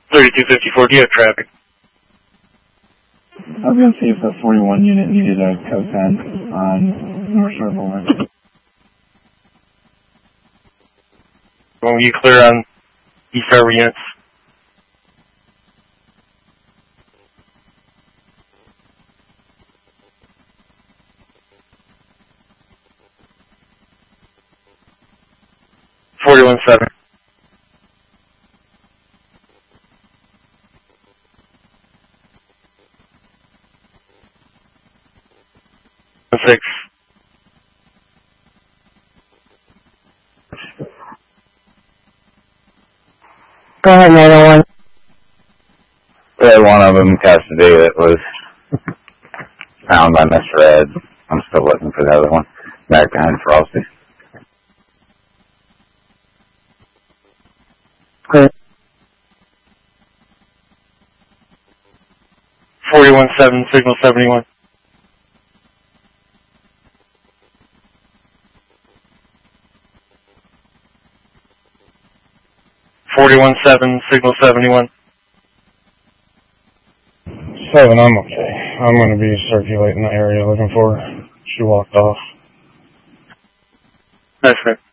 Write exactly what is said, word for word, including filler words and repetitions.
thirty-two fifty-four, do you have traffic? I was going to see if the forty-one unit needed a co-ten on North Shore Boulevard. Will you clear on East Harbor units? forty-one seven. Six. Go ahead, nine oh one. We had one of them custody that was found by Mister Ed. I'm still looking for the other one back behind Frosty. Clear. forty-one seven, signal seventy-one. forty-one seven, signal seventy-one. Seven, I'm okay. I'm going to be circulating the area looking for her. She walked off. That's right.